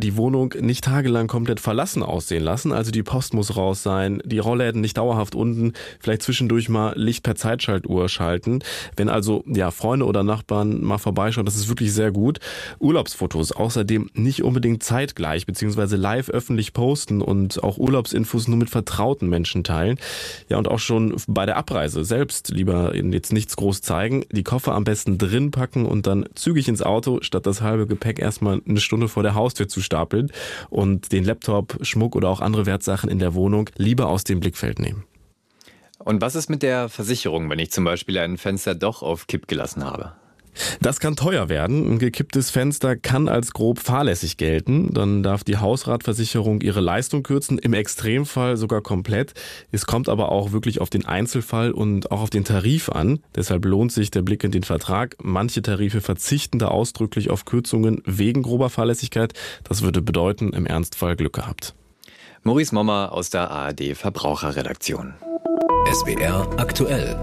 die Wohnung nicht tagelang komplett verlassen aussehen lassen. Also die Post muss raus sein, die Rollläden nicht dauerhaft unten, vielleicht zwischendurch mal Licht per Zeitschaltuhr schalten. Wenn also Freunde oder Nachbarn mal vorbeischauen, das ist wirklich sehr gut. Urlaubsfotos außerdem nicht unbedingt zeitgleich bzw. live öffentlich posten und auch Urlaubsinfos nur mit vertrauten Menschen teilen. Ja, und auch schon bei der Abreise selbst lieber jetzt nichts groß zeigen. Die Koffer am besten drin packen und dann zügig ins Auto, statt das halbe Gepäck erstmal eine Stunde vor der Haustür zu stapeln und den Laptop, Schmuck oder auch andere Wertsachen in der Wohnung lieber aus dem Blickfeld nehmen. Und was ist mit der Versicherung, wenn ich zum Beispiel ein Fenster doch auf Kipp gelassen habe? Das kann teuer werden. Ein gekipptes Fenster kann als grob fahrlässig gelten. Dann darf die Hausratversicherung ihre Leistung kürzen, im Extremfall sogar komplett. Es kommt aber auch wirklich auf den Einzelfall und auch auf den Tarif an. Deshalb lohnt sich der Blick in den Vertrag. Manche Tarife verzichten da ausdrücklich auf Kürzungen wegen grober Fahrlässigkeit. Das würde bedeuten, im Ernstfall Glück gehabt. Maurice Mommer aus der ARD Verbraucherredaktion. SWR aktuell.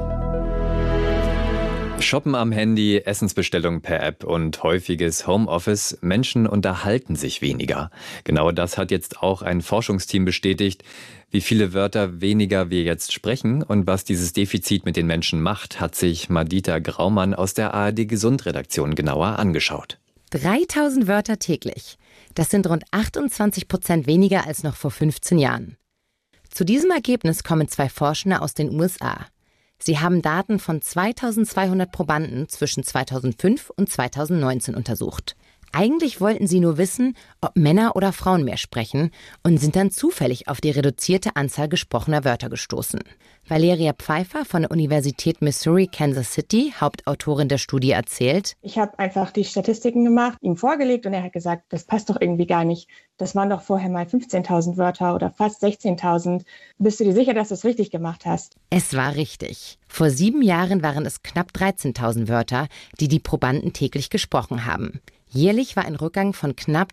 Shoppen am Handy, Essensbestellung per App und häufiges Homeoffice. Menschen unterhalten sich weniger. Genau das hat jetzt auch ein Forschungsteam bestätigt. Wie viele Wörter weniger wir jetzt sprechen und was dieses Defizit mit den Menschen macht, hat sich Madita Graumann aus der ARD Gesund-Redaktion genauer angeschaut. 3000 Wörter täglich. Das sind rund 28% weniger als noch vor 15 Jahren. Zu diesem Ergebnis kommen zwei Forschende aus den USA. Sie haben Daten von 2200 Probanden zwischen 2005 und 2019 untersucht. Eigentlich wollten sie nur wissen, ob Männer oder Frauen mehr sprechen und sind dann zufällig auf die reduzierte Anzahl gesprochener Wörter gestoßen. Valeria Pfeiffer von der Universität Missouri, Kansas City, Hauptautorin der Studie, erzählt: Ich habe einfach die Statistiken gemacht, ihm vorgelegt und er hat gesagt, das passt doch irgendwie gar nicht. Das waren doch vorher mal 15.000 Wörter oder fast 16.000. Bist du dir sicher, dass du es richtig gemacht hast? Es war richtig. Vor 7 Jahren waren es knapp 13.000 Wörter, die die Probanden täglich gesprochen haben. Jährlich war ein Rückgang von knapp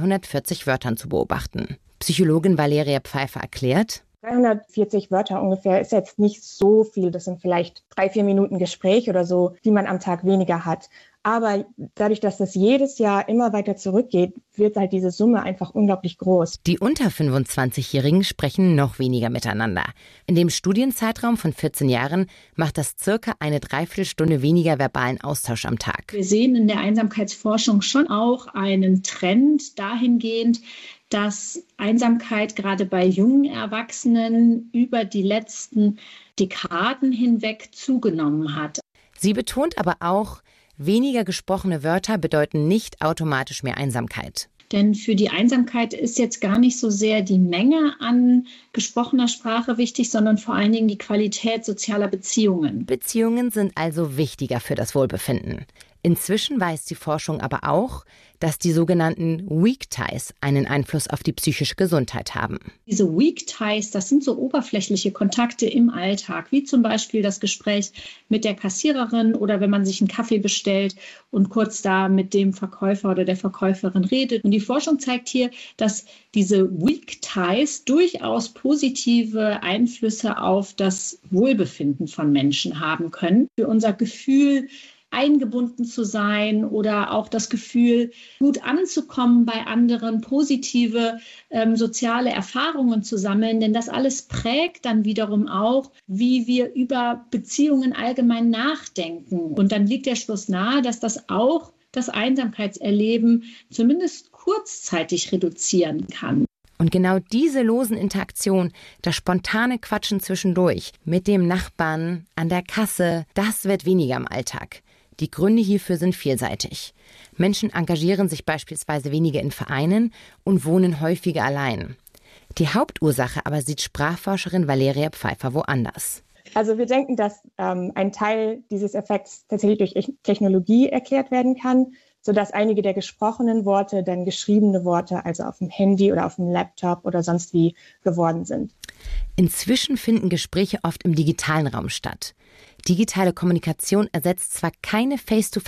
340 Wörtern zu beobachten. Psychologin Valeria Pfeiffer erklärt: 340 Wörter ungefähr ist jetzt nicht so viel. Das sind vielleicht 3-4 Minuten Gespräch oder so, die man am Tag weniger hat. Aber dadurch, dass das jedes Jahr immer weiter zurückgeht, wird halt diese Summe einfach unglaublich groß. Die unter 25-Jährigen sprechen noch weniger miteinander. In dem Studienzeitraum von 14 Jahren macht das circa eine Dreiviertelstunde weniger verbalen Austausch am Tag. Wir sehen in der Einsamkeitsforschung schon auch einen Trend dahingehend, dass Einsamkeit gerade bei jungen Erwachsenen über die letzten Dekaden hinweg zugenommen hat. Sie betont aber auch, weniger gesprochene Wörter bedeuten nicht automatisch mehr Einsamkeit. Denn für die Einsamkeit ist jetzt gar nicht so sehr die Menge an gesprochener Sprache wichtig, sondern vor allen Dingen die Qualität sozialer Beziehungen. Beziehungen sind also wichtiger für das Wohlbefinden. Inzwischen weiß die Forschung aber auch, dass die sogenannten Weak Ties einen Einfluss auf die psychische Gesundheit haben. Diese Weak Ties, das sind so oberflächliche Kontakte im Alltag, wie zum Beispiel das Gespräch mit der Kassiererin oder wenn man sich einen Kaffee bestellt und kurz da mit dem Verkäufer oder der Verkäuferin redet. Und die Forschung zeigt hier, dass diese Weak Ties durchaus positive Einflüsse auf das Wohlbefinden von Menschen haben können. Für unser Gefühl, eingebunden zu sein oder auch das Gefühl, gut anzukommen bei anderen, positive soziale Erfahrungen zu sammeln. Denn das alles prägt dann wiederum auch, wie wir über Beziehungen allgemein nachdenken. Und dann liegt der Schluss nahe, dass das auch das Einsamkeitserleben zumindest kurzzeitig reduzieren kann. Und genau diese losen Interaktion, das spontane Quatschen zwischendurch mit dem Nachbarn, an der Kasse, das wird weniger im Alltag. Die Gründe hierfür sind vielseitig. Menschen engagieren sich beispielsweise weniger in Vereinen und wohnen häufiger allein. Die Hauptursache aber sieht Sprachforscherin Valeria Pfeiffer woanders. Also wir denken, dass ein Teil dieses Effekts tatsächlich durch Technologie erklärt werden kann, sodass einige der gesprochenen Worte dann geschriebene Worte, also auf dem Handy oder auf dem Laptop oder sonst wie geworden sind. Inzwischen finden Gespräche oft im digitalen Raum statt. Digitale Kommunikation ersetzt zwar keine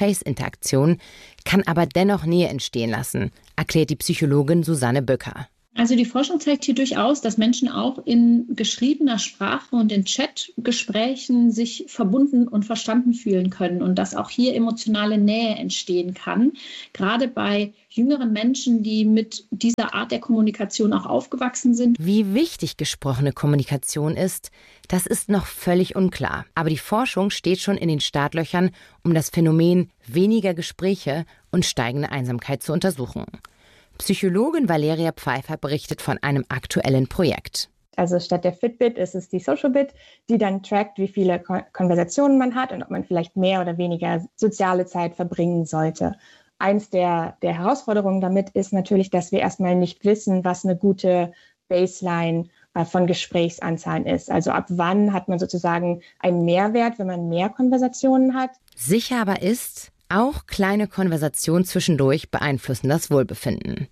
Face-to-Face-Interaktion, kann aber dennoch Nähe entstehen lassen, erklärt die Psychologin Susanne Böcker. Also die Forschung zeigt hier durchaus, dass Menschen auch in geschriebener Sprache und in Chatgesprächen sich verbunden und verstanden fühlen können und dass auch hier emotionale Nähe entstehen kann. Gerade bei jüngeren Menschen, die mit dieser Art der Kommunikation auch aufgewachsen sind. Wie wichtig gesprochene Kommunikation ist, das ist noch völlig unklar. Aber die Forschung steht schon in den Startlöchern, um das Phänomen weniger Gespräche und steigende Einsamkeit zu untersuchen. Psychologin Valeria Pfeiffer berichtet von einem aktuellen Projekt. Also statt der Fitbit ist es die SocialBit, die dann trackt, wie viele Konversationen man hat und ob man vielleicht mehr oder weniger soziale Zeit verbringen sollte. Eins der Herausforderungen damit ist natürlich, dass wir erstmal nicht wissen, was eine gute Baseline von Gesprächsanzahlen ist. Also ab wann hat man sozusagen einen Mehrwert, wenn man mehr Konversationen hat. Sicher aber ist, auch kleine Konversationen zwischendurch beeinflussen das Wohlbefinden.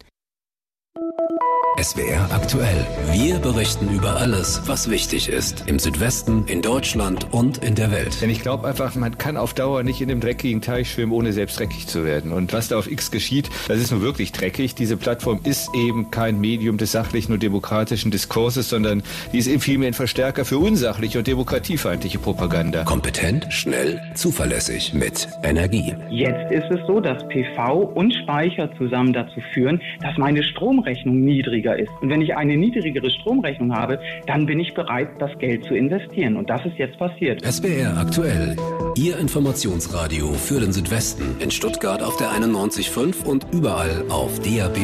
SWR aktuell. Wir berichten über alles, was wichtig ist. Im Südwesten, in Deutschland und in der Welt. Denn ich glaube einfach, man kann auf Dauer nicht in dem dreckigen Teich schwimmen, ohne selbst dreckig zu werden. Und was da auf X geschieht, das ist nun wirklich dreckig. Diese Plattform ist eben kein Medium des sachlichen und demokratischen Diskurses, sondern die ist eben vielmehr ein Verstärker für unsachliche und demokratiefeindliche Propaganda. Kompetent, schnell, zuverlässig, mit Energie. Jetzt ist es so, dass PV und Speicher zusammen dazu führen, dass meine Stromrechnung niedriger ist. Und wenn ich eine niedrigere Stromrechnung habe, dann bin ich bereit, das Geld zu investieren. Und das ist jetzt passiert. SWR aktuell. Ihr Informationsradio für den Südwesten. In Stuttgart auf der 91.5 und überall auf DAB+.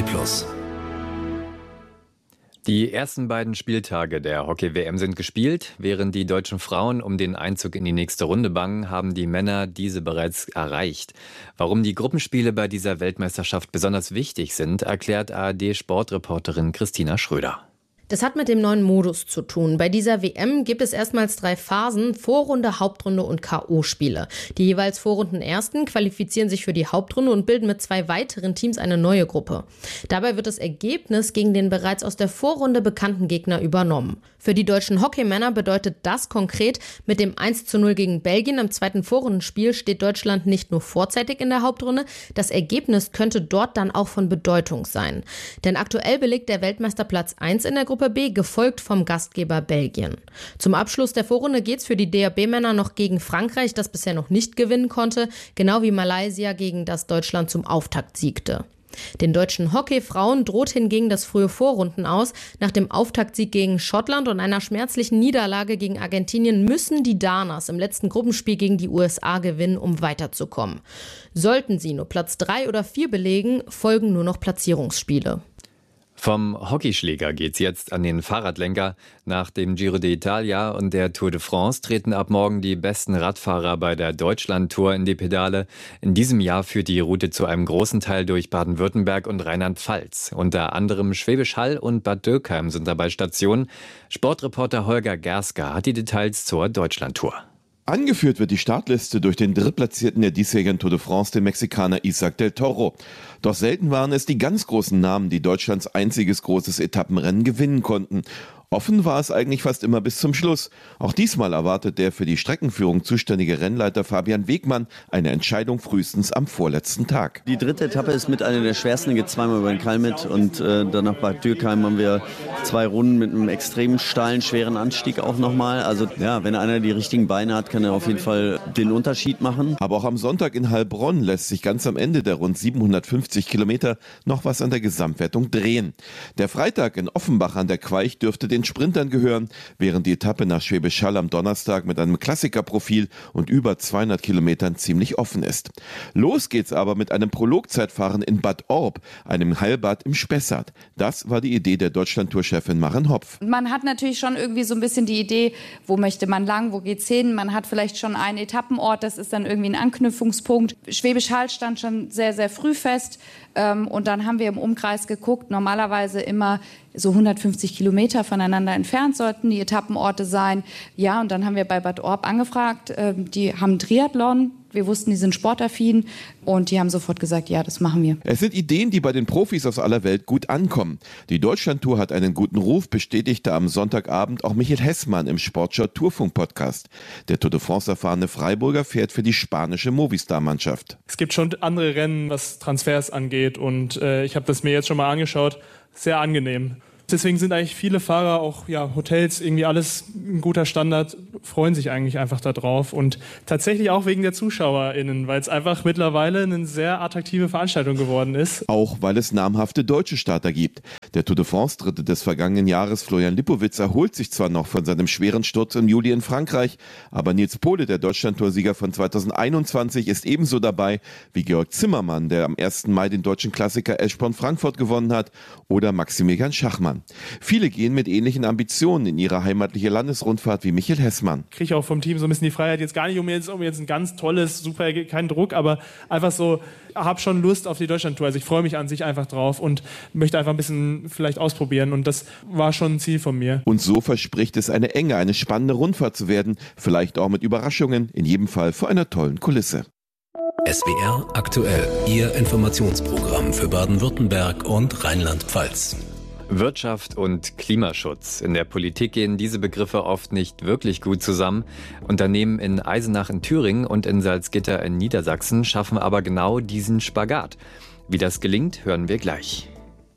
Die ersten beiden Spieltage der Hockey-WM sind gespielt. Während die deutschen Frauen um den Einzug in die nächste Runde bangen, haben die Männer diese bereits erreicht. Warum die Gruppenspiele bei dieser Weltmeisterschaft besonders wichtig sind, erklärt ARD-Sportreporterin Christina Schröder. Das hat mit dem neuen Modus zu tun. Bei dieser WM gibt es erstmals 3 Phasen: Vorrunde, Hauptrunde und K.O.-Spiele. Die jeweils Vorrundenersten qualifizieren sich für die Hauptrunde und bilden mit 2 weiteren Teams eine neue Gruppe. Dabei wird das Ergebnis gegen den bereits aus der Vorrunde bekannten Gegner übernommen. Für die deutschen Hockeymänner bedeutet das konkret, mit dem 1:0 gegen Belgien im zweiten Vorrundenspiel steht Deutschland nicht nur vorzeitig in der Hauptrunde, das Ergebnis könnte dort dann auch von Bedeutung sein. Denn aktuell belegt der Weltmeister Platz 1 in der Gruppe B, gefolgt vom Gastgeber Belgien. Zum Abschluss der Vorrunde geht's für die DAB-Männer noch gegen Frankreich, das bisher noch nicht gewinnen konnte, genau wie Malaysia, gegen das Deutschland zum Auftakt siegte. Den deutschen Hockeyfrauen droht hingegen das frühe Vorrunden aus. Nach dem Auftaktsieg gegen Schottland und einer schmerzlichen Niederlage gegen Argentinien müssen die Danas im letzten Gruppenspiel gegen die USA gewinnen, um weiterzukommen. Sollten sie nur Platz 3 oder 4 belegen, folgen nur noch Platzierungsspiele. Vom Hockeyschläger geht's jetzt an den Fahrradlenker. Nach dem Giro d'Italia und der Tour de France treten ab morgen die besten Radfahrer bei der Deutschland-Tour in die Pedale. In diesem Jahr führt die Route zu einem großen Teil durch Baden-Württemberg und Rheinland-Pfalz. Unter anderem Schwäbisch Hall und Bad Dürkheim sind dabei Stationen. Sportreporter Holger Gerska hat die Details zur Deutschland-Tour. Angeführt wird die Startliste durch den Drittplatzierten der diesjährigen Tour de France, den Mexikaner Isaac del Toro. Doch selten waren es die ganz großen Namen, die Deutschlands einziges großes Etappenrennen gewinnen konnten. Offen war es eigentlich fast immer bis zum Schluss. Auch diesmal erwartet der für die Streckenführung zuständige Rennleiter Fabian Wegmann eine Entscheidung frühestens am vorletzten Tag. Die dritte Etappe ist mit einer der schwersten, geht zweimal über den Kalmit und danach bei Dürkheim haben wir 2 Runden mit einem extrem steilen, schweren Anstieg auch nochmal. Also ja, wenn einer die richtigen Beine hat, kann er auf jeden Fall den Unterschied machen. Aber auch am Sonntag in Heilbronn lässt sich ganz am Ende der rund 750 Kilometer noch was an der Gesamtwertung drehen. Der Freitag in Offenbach an der Queich dürfte den Sprintern gehören, während die Etappe nach Schwäbisch Hall am Donnerstag mit einem Klassikerprofil und über 200 Kilometern ziemlich offen ist. Los geht's aber mit einem Prologzeitfahren in Bad Orb, einem Heilbad im Spessart. Das war die Idee der Deutschland-Tour-Chefin Maren Hopf. Man hat natürlich schon irgendwie so ein bisschen die Idee, wo möchte man lang, wo geht's hin? Man hat vielleicht schon einen Etappenort, das ist dann irgendwie ein Anknüpfungspunkt. Schwäbisch Hall stand schon sehr, sehr früh fest. Und dann haben wir im Umkreis geguckt, normalerweise immer so 150 Kilometer voneinander entfernt sollten die Etappenorte sein. Ja, und dann haben wir bei Bad Orb angefragt, die haben Triathlon. Wir wussten, die sind sportaffin und die haben sofort gesagt, ja, das machen wir. Es sind Ideen, die bei den Profis aus aller Welt gut ankommen. Die Deutschlandtour hat einen guten Ruf, bestätigte am Sonntagabend auch Michael Hessmann im Sportschau Tourfunk-Podcast. Der Tour de France erfahrene Freiburger fährt für die spanische Movistar-Mannschaft. Es gibt schon andere Rennen, was Transfers angeht und ich habe das mir jetzt schon mal angeschaut. Sehr angenehm. Deswegen sind eigentlich viele Fahrer, auch Hotels, irgendwie alles ein guter Standard, freuen sich eigentlich einfach darauf. Und tatsächlich auch wegen der ZuschauerInnen, weil es einfach mittlerweile eine sehr attraktive Veranstaltung geworden ist. Auch weil es namhafte deutsche Starter gibt. Der Tour de France-Dritte des vergangenen Jahres, Florian Lipowitz, erholt sich zwar noch von seinem schweren Sturz im Juli in Frankreich, aber Nils Pohle, der Deutschland-Toursieger von 2021, ist ebenso dabei wie Georg Zimmermann, der am 1. Mai den deutschen Klassiker Eschborn-Frankfurt gewonnen hat, oder Maximilian Schachmann. Viele gehen mit ähnlichen Ambitionen in ihre heimatliche Landesrundfahrt wie Michael Hessmann. Ich kriege auch vom Team so ein bisschen die Freiheit, jetzt gar nicht um jetzt ein ganz tolles, super, kein Druck, aber einfach so, habe schon Lust auf die Deutschlandtour. Also ich freue mich an sich einfach drauf und möchte einfach ein bisschen vielleicht ausprobieren und das war schon ein Ziel von mir. Und so verspricht es eine enge, eine spannende Rundfahrt zu werden, vielleicht auch mit Überraschungen, in jedem Fall vor einer tollen Kulisse. SWR aktuell, Ihr Informationsprogramm für Baden-Württemberg und Rheinland-Pfalz. Wirtschaft und Klimaschutz. In der Politik gehen diese Begriffe oft nicht wirklich gut zusammen. Unternehmen in Eisenach in Thüringen und in Salzgitter in Niedersachsen schaffen aber genau diesen Spagat. Wie das gelingt, hören wir gleich.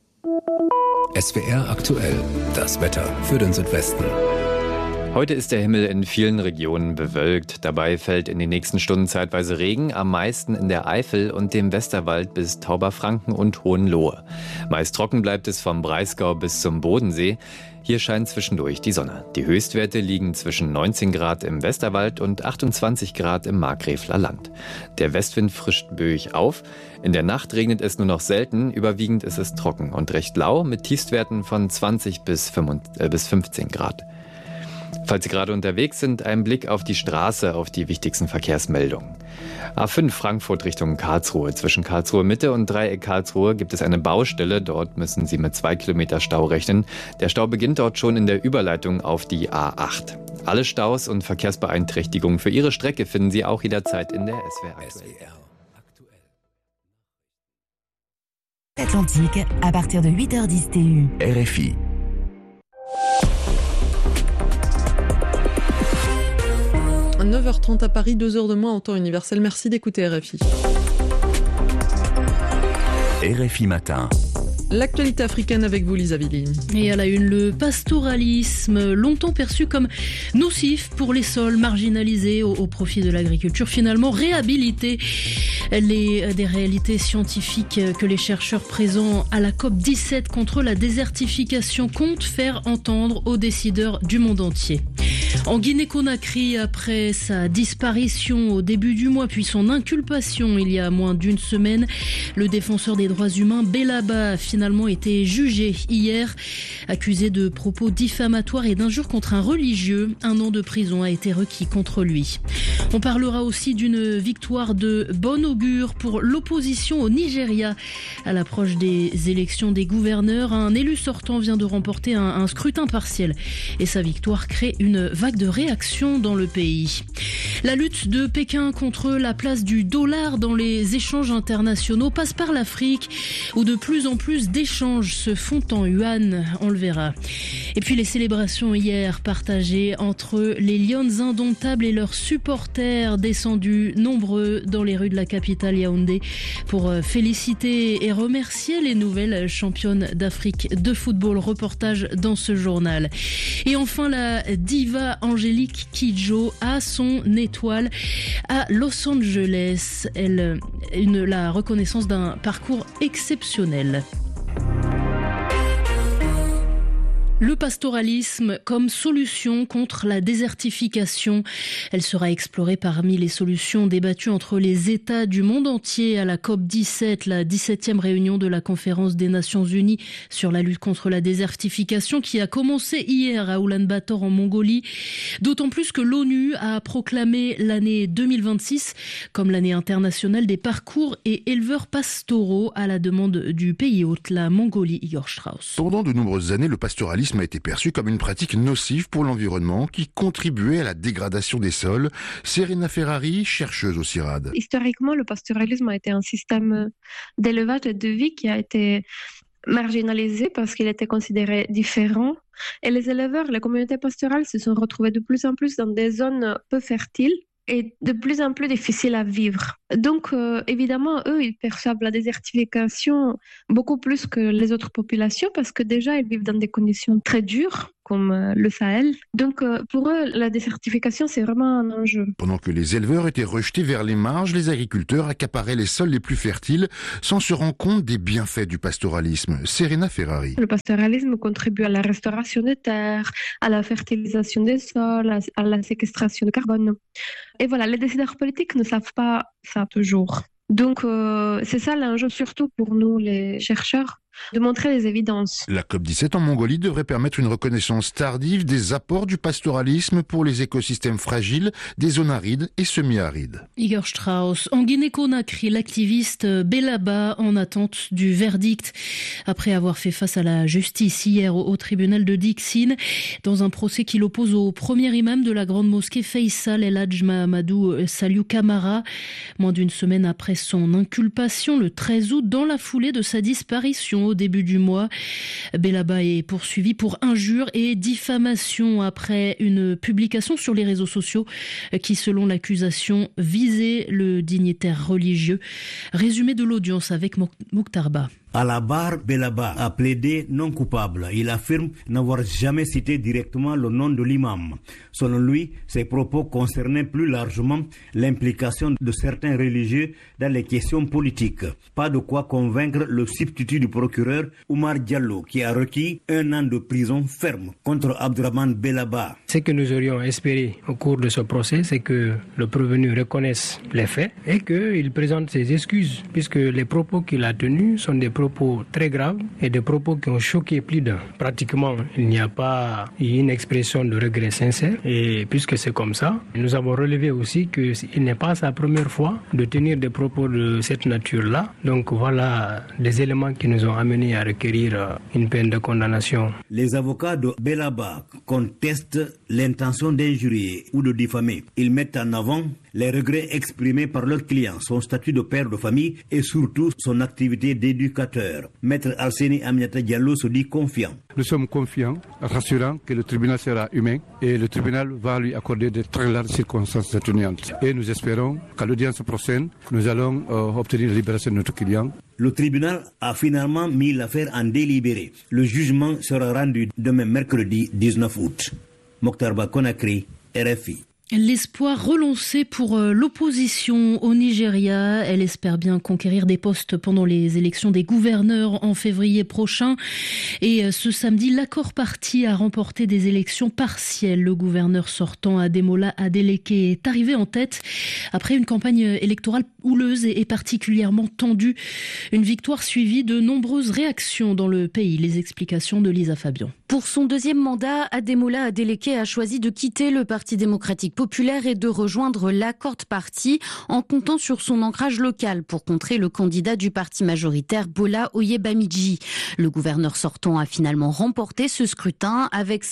SWR aktuell, das Wetter für den Südwesten. Heute ist der Himmel in vielen Regionen bewölkt. Dabei fällt in den nächsten Stunden zeitweise Regen, am meisten in der Eifel und dem Westerwald bis Tauberfranken und Hohenlohe. Meist trocken bleibt es vom Breisgau bis zum Bodensee. Hier scheint zwischendurch die Sonne. Die Höchstwerte liegen zwischen 19 Grad im Westerwald und 28 Grad im Markgräfler Land. Der Westwind frischt böig auf. In der Nacht regnet es nur noch selten. Überwiegend ist es trocken und recht lau mit Tiefstwerten von 20 bis 15 Grad. Falls Sie gerade unterwegs sind, ein Blick auf die Straße, auf die wichtigsten Verkehrsmeldungen. A5 Frankfurt Richtung Karlsruhe. Zwischen Karlsruhe Mitte und Dreieck Karlsruhe gibt es eine Baustelle. Dort müssen Sie mit 2 Kilometer Stau rechnen. Der Stau beginnt dort schon in der Überleitung auf die A8. Alle Staus und Verkehrsbeeinträchtigungen für Ihre Strecke finden Sie auch jederzeit in der SWR aktuell. Atlantique à partir de 8h10 TU. RFI. À 9h30 à Paris, 2h de moins en temps universel. Merci d'écouter RFI. RFI Matin. L'actualité africaine avec vous, Lisa Villy. Et à la une, le pastoralisme, longtemps perçu comme nocif pour les sols marginalisés au profit de l'agriculture, finalement réhabilité. Des réalités scientifiques que les chercheurs présents à la COP17 contre la désertification comptent faire entendre aux décideurs du monde entier. En Guinée-Conakry, après sa disparition au début du mois, puis son inculpation il y a moins d'une semaine, le défenseur des droits humains Belaba a finalement été jugé hier, accusé de propos diffamatoires et d'injures contre un religieux. 1 an de prison a été requis contre lui. On parlera aussi d'une victoire de bon augure pour l'opposition au Nigeria. À l'approche des élections des gouverneurs, un élu sortant vient de remporter un scrutin partiel et sa victoire crée une vague de réactions dans le pays. La lutte de Pékin contre la place du dollar dans les échanges internationaux passe par l'Afrique, où de plus en plus d'échanges se font en yuan, on le verra. Et puis les célébrations hier partagées entre les Lions indomptables et leurs supporters descendus nombreux dans les rues de la capitale Yaoundé pour féliciter et remercier les nouvelles championnes d'Afrique de football. Reportage dans ce journal. Et enfin la diva Angélique Kidjo a son étoile à Los Angeles. La reconnaissance d'un parcours exceptionnel. Le pastoralisme comme solution contre la désertification. Elle sera explorée parmi les solutions débattues entre les États du monde entier à la COP17, la 17e réunion de la Conférence des Nations Unies sur la lutte contre la désertification qui a commencé hier à Oulan-Bator en Mongolie. D'autant plus que l'ONU a proclamé l'année 2026 comme l'année internationale des parcours et éleveurs pastoraux à la demande du pays hôte, la Mongolie. Igor Strauss. Pendant de nombreuses années, le pastoralisme a été perçu comme une pratique nocive pour l'environnement qui contribuait à la dégradation des sols. Serena Ferrari, chercheuse au CIRAD. Historiquement, le pastoralisme a été un système d'élevage et de vie qui a été marginalisé parce qu'il était considéré différent. Et les éleveurs, les communautés pastorales se sont retrouvées de plus en plus dans des zones peu fertiles est de plus en plus difficile à vivre. Donc, évidemment, eux, ils perçoivent la désertification beaucoup plus que les autres populations parce que déjà, ils vivent dans des conditions très dures, comme le Sahel. Donc, pour eux, la désertification, c'est vraiment un enjeu. Pendant que les éleveurs étaient rejetés vers les marges, les agriculteurs accaparaient les sols les plus fertiles sans se rendre compte des bienfaits du pastoralisme. Serena Ferrari. Le pastoralisme contribue à la restauration des terres, à la fertilisation des sols, à la séquestration de carbone. Et voilà, les décideurs politiques ne savent pas ça toujours. Donc, c'est ça l'enjeu surtout pour nous, les chercheurs, de montrer les évidences. La COP17 en Mongolie devrait permettre une reconnaissance tardive des apports du pastoralisme pour les écosystèmes fragiles des zones arides et semi-arides. Igor Strauss. En Guinée-Conakry, l'activiste Bellaba en attente du verdict après avoir fait face à la justice hier au tribunal de Dixine dans un procès qui l'oppose au premier imam de la grande mosquée Faisal El Hadj Mahamadou Saliou Camara. Moins d'une semaine après son inculpation, le 13 août, dans la foulée de sa disparition au début du mois, Bellaba est poursuivi pour injure et diffamation après une publication sur les réseaux sociaux qui, selon l'accusation, visait le dignitaire religieux. Résumé de l'audience avec Mokhtarba. À la barre, Bellaba a plaidé non coupable. Il affirme n'avoir jamais cité directement le nom de l'imam. Selon lui, ses propos concernaient plus largement l'implication de certains religieux dans les questions politiques. Pas de quoi convaincre le substitut du procureur Oumar Diallo, qui a requis 1 an de prison ferme contre Abdourahmane Bellaba. Ce que nous aurions espéré au cours de ce procès, c'est que le prévenu reconnaisse les faits et qu'il présente ses excuses, puisque les propos qu'il a tenus sont des propos très graves et des propos qui ont choqué plus d'un. Pratiquement, il n'y a pas une expression de regret sincère. Et puisque c'est comme ça, nous avons relevé aussi qu'il n'est pas sa première fois de tenir des propos de cette nature-là. Donc voilà des éléments qui nous ont amenés à requérir une peine de condamnation. Les avocats de Bellaba contestent l'intention d'injurier ou de diffamer. Ils mettent en avant les regrets exprimés par leur client, son statut de père de famille et surtout son activité d'éducateur. Maître Alseni Aminata Diallo se dit confiant. Nous sommes confiants, rassurants que le tribunal sera humain et le tribunal va lui accorder de très larges circonstances atténuantes. Et nous espérons qu'à l'audience prochaine, nous allons obtenir la libération de notre client. Le tribunal a finalement mis l'affaire en délibéré. Le jugement sera rendu demain mercredi 19 août. Mokhtarba Conakry, RFI. L'espoir relancé pour l'opposition au Nigeria. Elle espère bien conquérir des postes pendant les élections des gouverneurs en février prochain. Et ce samedi, l'accord parti a remporté des élections partielles. Le gouverneur sortant Ademola Adeleke est arrivé en tête après une campagne électorale houleuse et particulièrement tendue. Une victoire suivie de nombreuses réactions dans le pays. Les explications de Lisa Fabian. Pour son deuxième mandat, Ademola Adeleke a choisi de quitter le Parti démocratique populaire et de rejoindre l'Accord Party en comptant sur son ancrage local pour contrer le candidat du parti majoritaire Bola Oyebamiji. Le gouverneur sortant a finalement remporté ce scrutin avec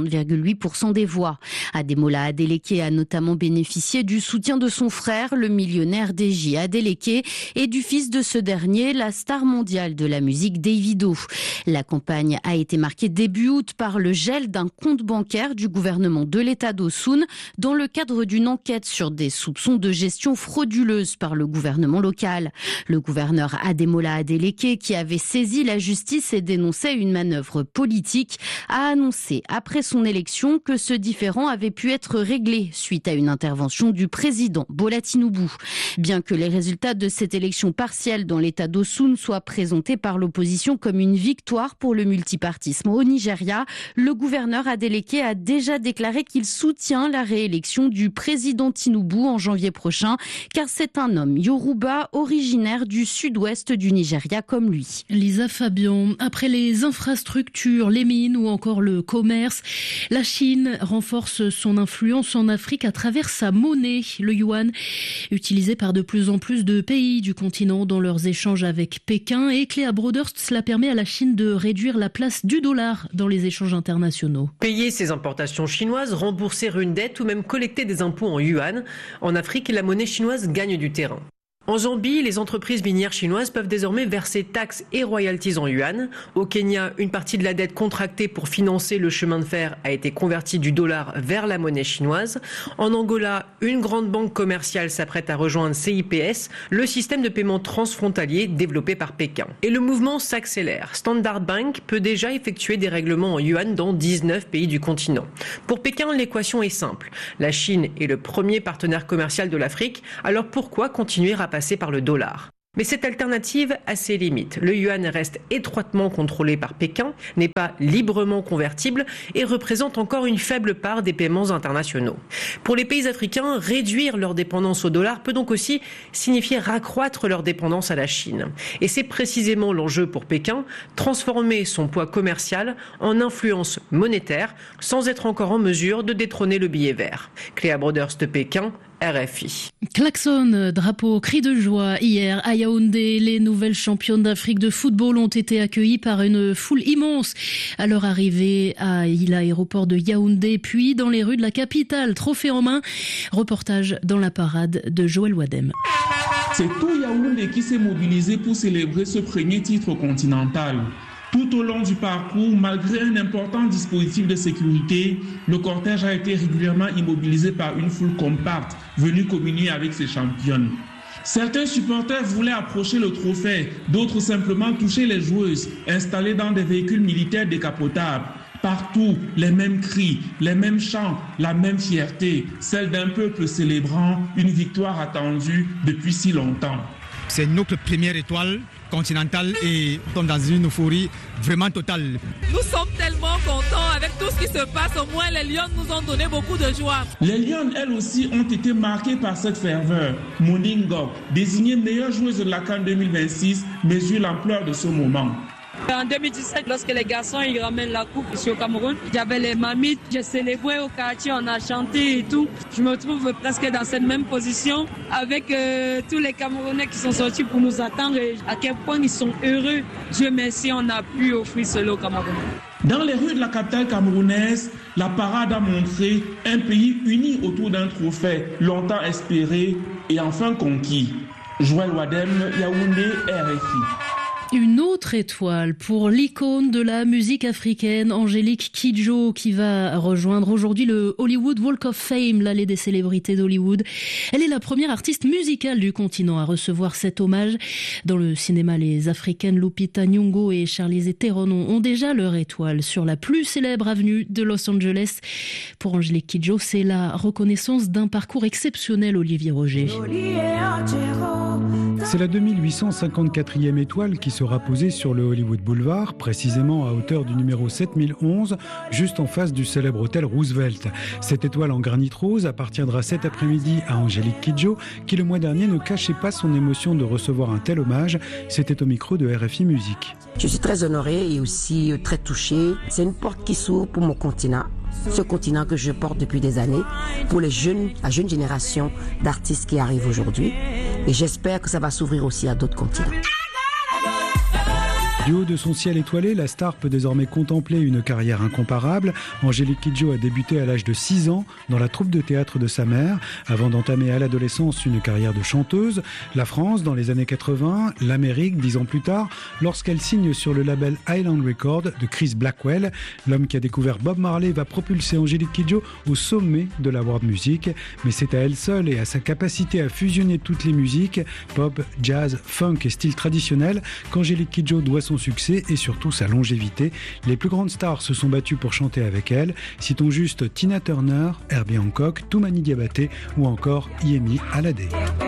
50,8% des voix. Ademola Adeleke a notamment bénéficié du soutien de son frère, le millionnaire Deji Adeleke, et du fils de ce dernier, la star mondiale de la musique Davido. La campagne a été marquée début août par le gel d'un compte bancaire du gouvernement de l'État d'Osun dans le cadre d'une enquête sur des soupçons de gestion frauduleuse par le gouvernement local. Le gouverneur Ademola Adeleke, qui avait saisi la justice et dénonçait une manœuvre politique, a annoncé après son élection que ce différend avait pu être réglé suite à une intervention du président Bola Tinubu. Bien que les résultats de cette élection partielle dans l'État d'Osun soient présentés par l'opposition comme une victoire pour le multipartisme au Nigeria, le gouverneur Adeleke a déjà déclaré qu'il soutient la réélection du président Tinubu en janvier prochain, car c'est un homme Yoruba originaire du sud-ouest du Nigeria comme lui. Lisa Fabian, après les infrastructures, les mines ou encore le commerce, la Chine renforce son influence en Afrique à travers sa monnaie, le yuan, utilisé par de plus en plus de pays du continent dans leurs échanges avec Pékin. Et Cléa Broderst, cela permet à la Chine de réduire la place du dollar dans les échanges internationaux. Payer ses importations chinoises, rembourser une dette ou même collecter des impôts en yuan. En Afrique, la monnaie chinoise gagne du terrain. En Zambie, les entreprises minières chinoises peuvent désormais verser taxes et royalties en yuan. Au Kenya, une partie de la dette contractée pour financer le chemin de fer a été convertie du dollar vers la monnaie chinoise. En Angola, une grande banque commerciale s'apprête à rejoindre CIPS, le système de paiement transfrontalier développé par Pékin. Et le mouvement s'accélère. Standard Bank peut déjà effectuer des règlements en yuan dans 19 pays du continent. Pour Pékin, l'équation est simple. La Chine est le premier partenaire commercial de l'Afrique, alors pourquoi continuer à passer par le dollar? Mais cette alternative a ses limites. Le yuan reste étroitement contrôlé par Pékin, n'est pas librement convertible et représente encore une faible part des paiements internationaux. Pour les pays africains, réduire leur dépendance au dollar peut donc aussi signifier raccroître leur dépendance à la Chine. Et c'est précisément l'enjeu pour Pékin, transformer son poids commercial en influence monétaire sans être encore en mesure de détrôner le billet vert. Cléa Broders de Pékin, RFI. Klaxon, drapeau, cri de joie. Hier, à Yaoundé, les nouvelles championnes d'Afrique de football ont été accueillies par une foule immense à leur arrivée à l'aéroport de Yaoundé, puis dans les rues de la capitale, trophée en main. Reportage dans la parade de Joël Wadem. C'est tout Yaoundé qui s'est mobilisé pour célébrer ce premier titre continental. Tout au long du parcours, malgré un important dispositif de sécurité, le cortège a été régulièrement immobilisé par une foule compacte venue communier avec ses championnes. Certains supporters voulaient approcher le trophée, d'autres simplement toucher les joueuses installées dans des véhicules militaires décapotables. Partout, les mêmes cris, les mêmes chants, la même fierté, celle d'un peuple célébrant une victoire attendue depuis si longtemps. C'est notre première étoile continentale et nous sommes dans une euphorie vraiment totale. Nous sommes tellement contents avec tout ce qui se passe. Au moins, les Lions nous ont donné beaucoup de joie. Les Lions, elles aussi, ont été marquées par cette ferveur. Monique Ngok, désignée meilleure joueuse de la CAN 2026, mesure l'ampleur de ce moment. En 2017, lorsque les garçons ils ramènent la coupe ici au Cameroun, j'avais les mamites, j'ai célébré au quartier, on a chanté et tout. Je me trouve presque dans cette même position avec tous les Camerounais qui sont sortis pour nous attendre et à quel point ils sont heureux. Dieu merci, on a pu offrir cela au Cameroun. Dans les rues de la capitale camerounaise, la parade a montré un pays uni autour d'un trophée longtemps espéré et enfin conquis. Joël Wadem, Yaoundé, RFI. Une autre étoile pour l'icône de la musique africaine, Angélique Kidjo, qui va rejoindre aujourd'hui le Hollywood Walk of Fame, l'allée des célébrités d'Hollywood. Elle est la première artiste musicale du continent à recevoir cet hommage. Dans le cinéma, les Africaines Lupita Nyong'o et Charlize Theron ont déjà leur étoile sur la plus célèbre avenue de Los Angeles. Pour Angélique Kidjo, c'est la reconnaissance d'un parcours exceptionnel, Olivier Roger. C'est la 2854e étoile qui sera posée sur le Hollywood Boulevard, précisément à hauteur du numéro 7011, juste en face du célèbre hôtel Roosevelt. Cette étoile en granit rose appartiendra cet après-midi à Angélique Kidjo, qui le mois dernier ne cachait pas son émotion de recevoir un tel hommage. C'était au micro de RFI Musique. Je suis très honorée et aussi très touchée. C'est une porte qui s'ouvre pour mon continent. Ce continent que je porte depuis des années, pour la jeune génération d'artistes qui arrivent aujourd'hui. Et j'espère que ça va s'ouvrir aussi à d'autres continents. Du haut de son ciel étoilé, la star peut désormais contempler une carrière incomparable. Angélique Kidjo a débuté à l'âge de 6 ans dans la troupe de théâtre de sa mère, avant d'entamer à l'adolescence une carrière de chanteuse. La France dans les années 80, l'Amérique 10 ans plus tard, lorsqu'elle signe sur le label Island Records de Chris Blackwell. L'homme qui a découvert Bob Marley va propulser Angélique Kidjo au sommet de la world music. Mais c'est à elle seule et à sa capacité à fusionner toutes les musiques, pop, jazz, funk et style traditionnel, qu'Angélique Kidjo doit son succès et surtout sa longévité. Les plus grandes stars se sont battues pour chanter avec elle. Citons juste Tina Turner, Herbie Hancock, Toumani Diabaté ou encore Yemi Alade.